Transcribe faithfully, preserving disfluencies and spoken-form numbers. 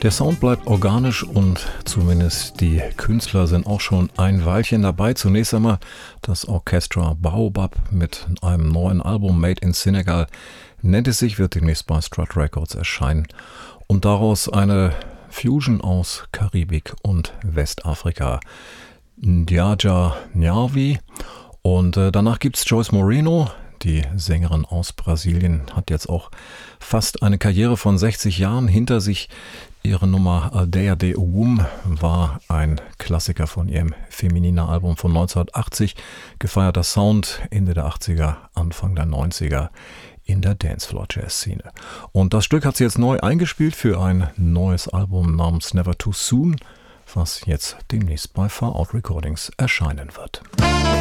Der Sound bleibt organisch und zumindest die Künstler sind auch schon ein Weilchen dabei. Zunächst einmal das Orchestra Baobab mit einem neuen Album Made in Senegal. Nennt es sich, wird demnächst bei Strut Records erscheinen. Und daraus eine Fusion aus Karibik und Westafrika. Ndjaja Nyavi. Und äh, danach gibt es Joyce Moreno. Die Sängerin aus Brasilien hat jetzt auch fast eine Karriere von sechzig Jahren hinter sich. Ihre Nummer Aldeia de Ogum war ein Klassiker von ihrem Feminina Album von neunzehnhundertachtzig. Gefeierter Sound Ende der achtziger, Anfang der neunziger in der Dancefloor-Jazz-Szene. Und das Stück hat sie jetzt neu eingespielt für ein neues Album namens Never Too Soon, was jetzt demnächst bei Far Out Recordings erscheinen wird.